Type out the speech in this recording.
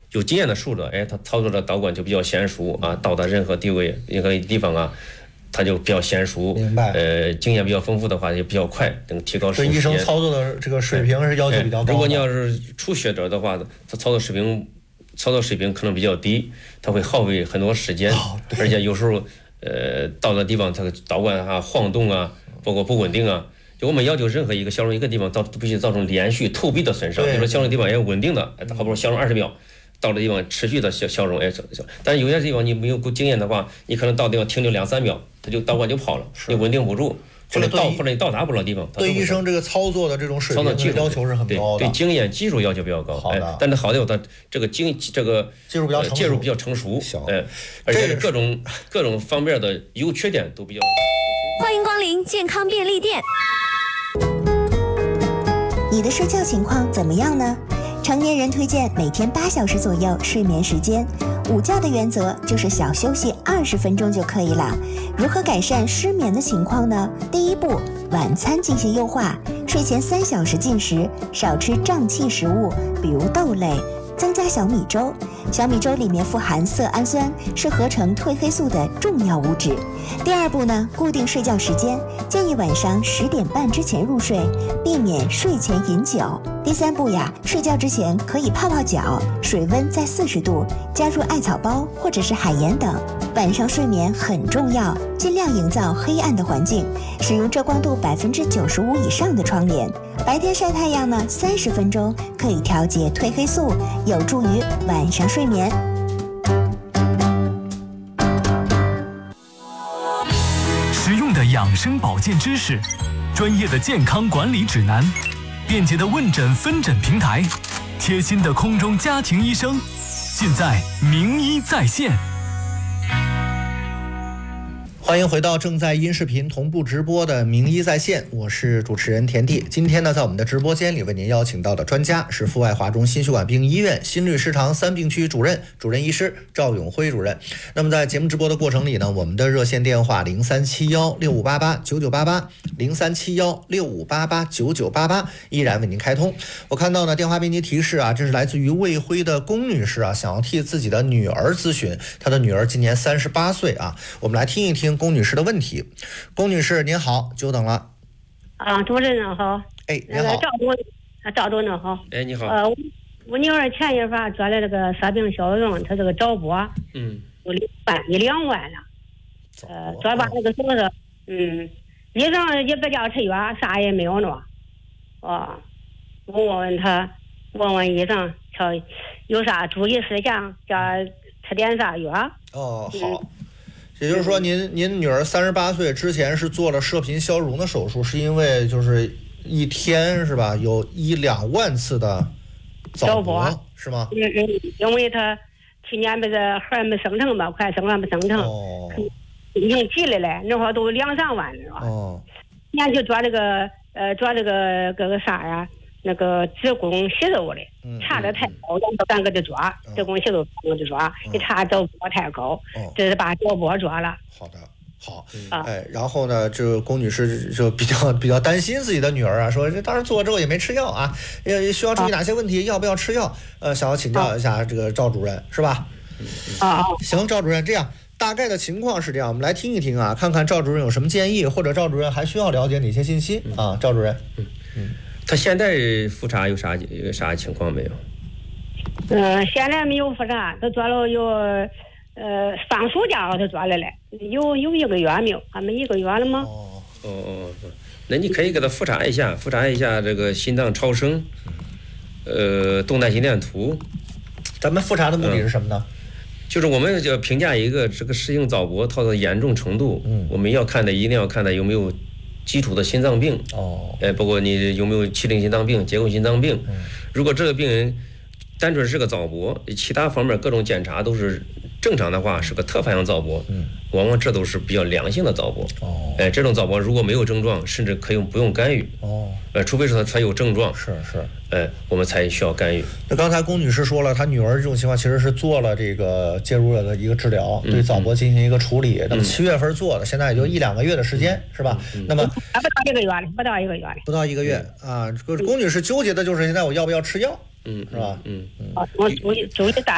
有经验的术者，他操作的导管就比较娴熟啊，到达任何地位、任何地方啊，他就比较娴熟。 明白。 经验比较丰富的话，也比较快，能提高手术时间。 对医生操作的这个水平是要求比较高的。 如果你要是初学者的话，他操作水平可能比较低，他会耗费很多时间，而且有时候到了地方，它的导管啊晃动啊，包括不稳定啊。就我们要求任何一个消融一个地方都必须造成连续透壁的损伤，比如说消融地方要稳定的，好比说消融20秒，到了地方持续的消融，但是有些地方你没有够经验的话，你可能到地方停留2-3秒，它就导管就跑了，你稳定不住，或者你到达不了地方。 对医生这个操作的这种水平的要求是很高的， 对经验技术要求比较高。 好的， 但是好在它这个介入比较成熟，而且各种方面的优缺点都比较。 欢迎光临健康便利店。 你的睡觉情况怎么样呢？成年人推荐每天8小时左右睡眠时间，午觉的原则就是小休息20分钟就可以了。如何改善失眠的情况呢？第一步，晚餐进行优化，睡前3小时进食，少吃胀气食物，比如豆类，增加小米粥。小米粥里面富含色氨酸，是合成褪黑素的重要物质。第二步呢，固定睡觉时间，建议晚上10点半之前入睡，避免睡前饮酒。第三步呀，睡觉之前可以泡泡脚，水温在40度，加入艾草包或者是海盐等。晚上睡眠很重要，尽量营造黑暗的环境，使用遮光度95%以上的窗帘。白天晒太阳呢，30分钟可以调节褪黑素，有助于晚上睡眠。 实用的养生保健知识，专业的健康管理指南，便捷的问诊分诊平台，贴心的空中家庭医生，尽在名医在线。 欢迎回到正在音视频同步直播的名医在线，我是主持人田地。今天呢，在我们的直播间里为您邀请到的专家是阜外华中心血管病医院心律失常3病区主任医师赵永辉主任。那么在节目直播的过程里呢，我们的热线电话037165889988，037165889988依然为您开通。我看到呢，电话编辑提示啊，这是来自于卫辉的龚女士啊，想要替自己的女儿咨询，她的女儿今年38岁啊，我们来听一听龚女士的问题。龚女士您好，久等了。 主任您好。 您好。 赵主任好。 你好。 我女儿前一发做了这个射病消融，她这个早搏，有1-2万了。做把这个手术，医生也不叫吃药，啥也没有呢。我问问医生，瞧有啥注意事项，叫吃点啥药。 好。也就是说您女儿38岁之前是做了射频消融的手术，是因为就是一天是吧，有1-2万次的早搏是吗？ 因为她去年不是孩儿没生成嘛，快生了没生成，已经急了嘞，那会儿都2-3万了。今年就做这个啥呀？那个子宫息肉的，查的太高，咱给他抓子宫息肉，给他抓，一查早搏太高，这是把早搏抓了。 好，然后呢，这龚女士就比较担心自己的女儿啊，说这当时做之后也没吃药啊，也需要注意哪些问题，要不要吃药？想要请教一下这个赵主任，是吧？行，赵主任，这样大概的情况是这样，我们来听一听啊，看看赵主任有什么建议，或者赵主任还需要了解哪些信息啊？赵主任， 他现在复查有啥情况没有？ 现在没有复查，他做了有放暑假他做了嘞，有1个月没有？还没1个月了吗？ 那你可以给他复查一下这个心脏超声，动态心电图。 咱们复查的目的是什么呢？ 就是我们就评价一个这个适应早搏它的严重程度。我们一定要看的有没有基础的心脏病，包括你有没有器龄心脏病、结构心脏病。如果这个病人单纯是个早搏，其他方面各种检查都是正常的话，是个特发性早搏，往往这都是比较良性的早搏。这种早搏如果没有症状，甚至可以不用干预。除非是他有症状，我们才需要干预。 那刚才龚女士说了，她女儿这种情况其实是做了这个介入了的一个治疗，对早搏进行一个处理。那么7月份做的，现在也就1-2个月的时间，是吧？那么不到1个月了，不到1个月啊。龚女士纠结的就是现在我要不要吃药，是吧？ 我注意